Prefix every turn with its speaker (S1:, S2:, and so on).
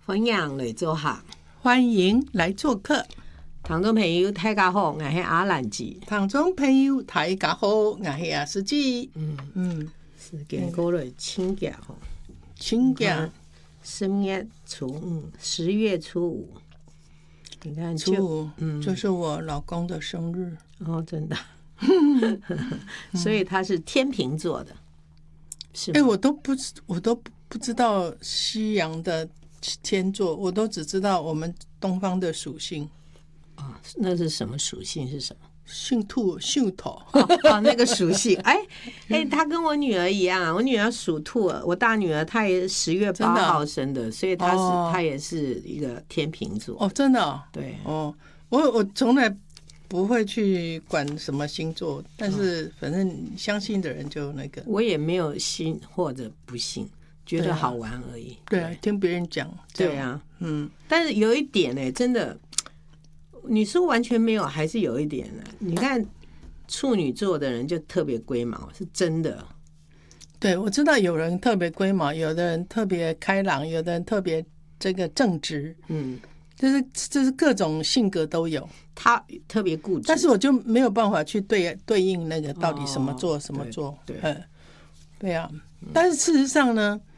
S1: 欢迎来做客，
S2: 欢迎来做客。
S1: 听众朋友大家好，我是阿兰姐。
S2: 听众朋友大家好，我是阿司机。
S1: 时间过了请假吼，
S2: 请假
S1: 10月初5，10月初5，你看
S2: 初5，就是我老公的生日
S1: 哦，真的，所以他是天秤座的，是吗？
S2: 我都不知道西洋的天座，我都只知道我们东方的属性。
S1: 那是什么属性？是什么？
S2: 姓兔，姓头。
S1: 那个属性，他跟我女儿一样啊。我女儿属兔，我大女儿她也10月8号生的，所以她也是一个天秤座。
S2: 哦，真的哦。
S1: 对
S2: 哦，我从来不会去管什么星座，但是反正相信的人就那个。
S1: 我也没有信或者不信，觉得好玩而已。
S2: 对啊，听别人讲。
S1: 对啊，但是有一点呢，真的。你说完全没有，还是有一点呢。你看处女座的人就特别龟毛，是真的。
S2: 对，我知道有人特别龟毛，有的人特别开朗，有的人特别这个正直，就是各种性格都有。
S1: 他特别固执，
S2: 但是我就没有办法去对应那个到底什么座什么座。
S1: 对
S2: 对啊。但是事实上呢，